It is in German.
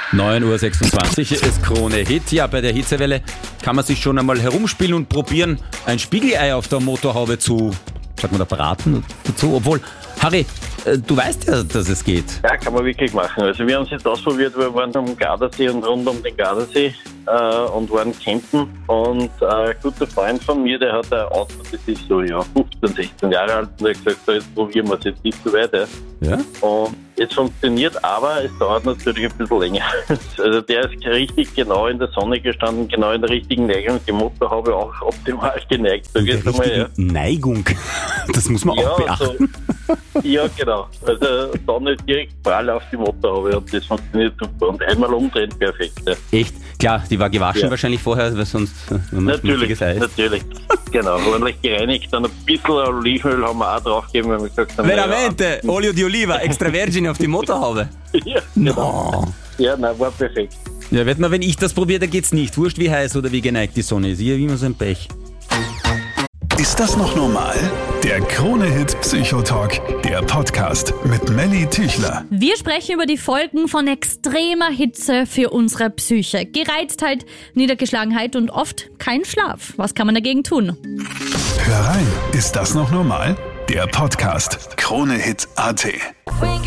9.26 Uhr ist Krone Hit. Ja, bei der Hitzewelle kann man sich schon einmal herumspielen und probieren, ein Spiegelei auf der Motorhaube zu, sagt man da, braten dazu. Obwohl, Harry, du weißt ja, dass es geht. Ja, kann man wirklich machen. Also wir haben es jetzt ausprobiert, wir waren am Gardasee und rund um den Gardasee und waren campen. Und ein guter Freund von mir, der hat ein Auto, das ist so 15, 16 Jahre alt, und er hat gesagt, jetzt probieren wir es, jetzt nicht so weit. Ja? Und es funktioniert, aber es dauert natürlich ein bisschen länger. Also der ist richtig genau in der Sonne gestanden, genau in der richtigen Neigung, die Motorhaube auch optimal geneigt. In der richtigen Neigung, das muss man auch beachten. Ja, genau. Also Sonne direkt prall auf die Motorhaube und das funktioniert super. Und einmal umdrehen, perfekt. Ja. Echt? Klar, die war gewaschen wahrscheinlich vorher, weil sonst... Natürlich. Genau, ordentlich gereinigt. Dann ein bisschen Olivenöl haben wir auch draufgegeben, weil wir gesagt haben... Veramente, Olio di Oliva, extra vergine auf die Motorhaube. Ja, genau. Ja, nein, war perfekt. Ja, wett mal, wenn ich das probiere, dann geht's nicht. Wurscht, wie heiß oder wie geneigt die Sonne ist. Hier wie immer so ein Pech. Ist das noch normal? Der Krone-Hit Psychotalk, der Podcast mit Melly Tüchler. Wir sprechen über die Folgen von extremer Hitze für unsere Psyche. Gereiztheit, Niedergeschlagenheit und oft kein Schlaf. Was kann man dagegen tun? Hör rein, ist das noch normal? Der Podcast Krone-Hit.at.